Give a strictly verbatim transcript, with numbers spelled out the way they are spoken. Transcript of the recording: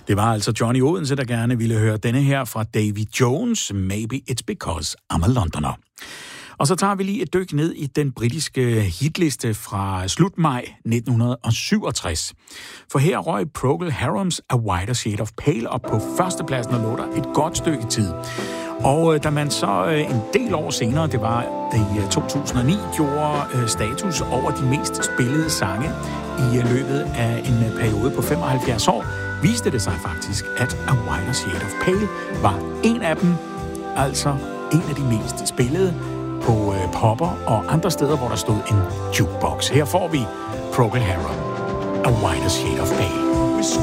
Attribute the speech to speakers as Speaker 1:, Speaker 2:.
Speaker 1: Det var altså Johnny Odense, der gerne ville høre denne her fra Davy Jones, Maybe It's Because I'm a Londoner. Og så tager vi lige et dyk ned i den britiske hitliste fra slut maj nitten syvogtres. For her røg Procol Harums A Whiter Shade of Pale op på førstepladsen og lå der et godt stykke tid. Og da man så en del år senere, det var i to tusind og ni, gjorde status over de mest spillede sange i løbet af en periode på femoghalvfjerds år, viste det sig faktisk, at A Whiter Shade of Pale var en af dem, altså en af de mest spillede på popper og andre steder, hvor der stod en jukebox. Her får vi Procol Harum, A Whiter Shade of Pale.